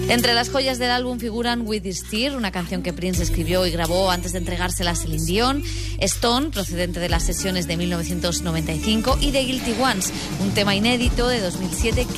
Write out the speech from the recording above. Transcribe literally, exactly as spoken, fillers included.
Entre las joyas del álbum figuran With This Tear, una canción que Prince escribió y grabó antes de entregársela a Celine Dion, Stone, procedente de las sesiones de mil novecientos noventa y cinco, y The Guilty Ones, un tema inédito de dos mil siete